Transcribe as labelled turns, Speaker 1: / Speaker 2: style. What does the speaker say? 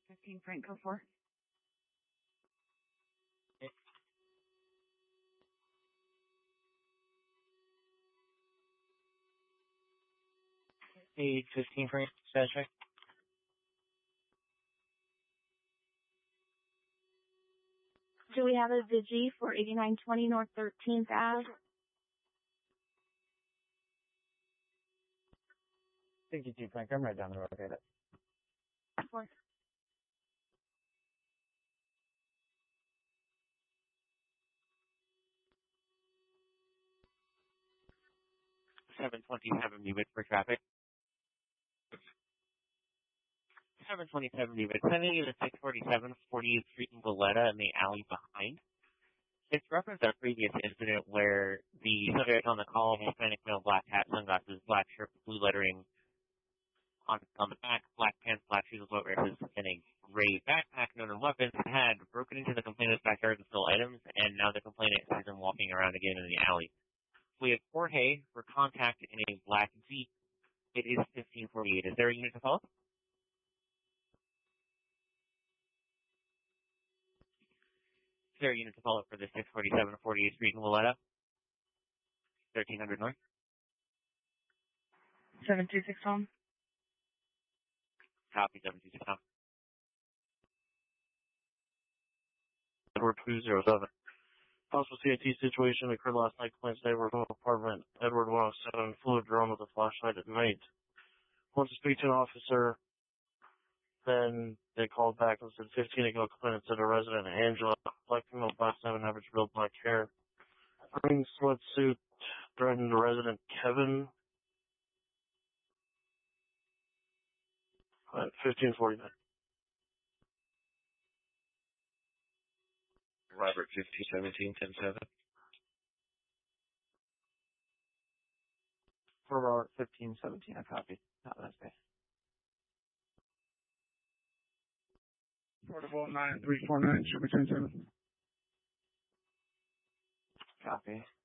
Speaker 1: 15 Frank, go for.
Speaker 2: Okay. 15 Frank, status check.
Speaker 1: Do we have a Vigi for 8920 North 13th Ave?
Speaker 2: 62 Frank, I'm right down the road. Okay.
Speaker 1: For
Speaker 2: 727 unit for traffic. 727 unit, sending you to 647 48th Street in Goleta in the alley behind. It's referenced a previous incident where the subject on the call, Hispanic male, black hat, sunglasses, black shirt, blue lettering on the back, black pants, black shoes, white races, and a gray backpack, no known weapons, had broken into the complainant's backyard and stole items, and now the complainant sees him walking around again in the alley. We have Jorge for contact in a black Jeep. It is 1548. Is there a unit to follow? Is there a unit to follow for the 647 48th Street in Goleta? 1300 North?
Speaker 1: 726 home.
Speaker 2: Copy, 726 Tom.
Speaker 3: Edward 207. Possible CIT situation occurred last night. Complaints neighbor home apartment. Edward 107. Fluid drum with a flashlight at night. Wants to speak to an officer. Then they called back and said 15 ago. Complainant said a resident, Angela, black female, black 7, average build, black hair. Green sweatsuit. Threatened the resident, Kevin. At 1549.
Speaker 4: Robert 5017 107.
Speaker 2: For Robert 1517, I copy. Not last day.
Speaker 5: Portable 9349, should be 10-7.
Speaker 2: Copy.